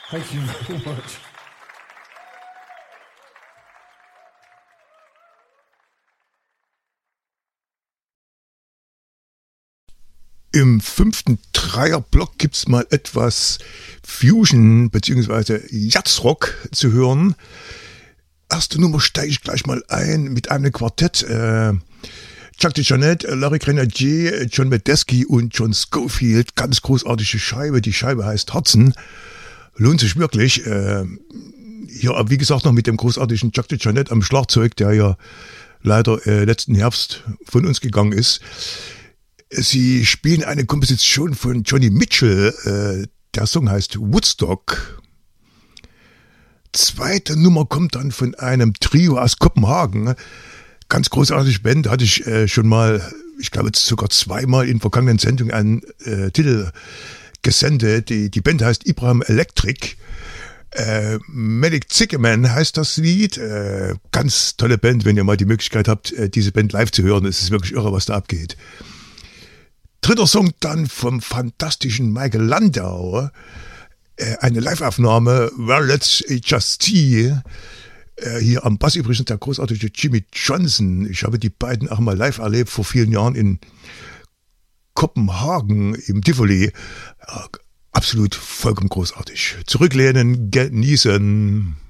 Thank you very much. Im 5. Dreierblock gibt's mal etwas Fusion bzw. Jazzrock zu hören. Erste Nummer steige ich gleich mal ein mit einem Quartett. Chuck DeJohnette, Larry Grenadier, John Medeski und John Scofield. Ganz großartige Scheibe. Die Scheibe heißt Herzen. Lohnt sich wirklich. Hier, wie gesagt, noch mit dem großartigen Chuck DeJohnette am Schlagzeug, der ja leider letzten Herbst von uns gegangen ist. Sie spielen eine Komposition von Johnny Mitchell. Der Song heißt Woodstock. Zweite Nummer kommt dann von einem Trio aus Kopenhagen. Ganz großartige Band, hatte ich schon mal, ich glaube sogar zweimal in vergangenen Sendungen einen Titel gesendet. Die Band heißt Ibrahim Electric. Medic Zickerman heißt das Lied. Ganz tolle Band, wenn ihr mal die Möglichkeit habt, diese Band live zu hören. Es ist wirklich irre, was da abgeht. Dritter Song dann vom fantastischen Michael Landau. Eine Live-Aufnahme, Well, Let's Just See. Hier am Bass übrigens der großartige Jimmy Johnson. Ich habe die beiden auch mal live erlebt vor vielen Jahren in Kopenhagen im Tivoli. Absolut vollkommen großartig. Zurücklehnen, genießen.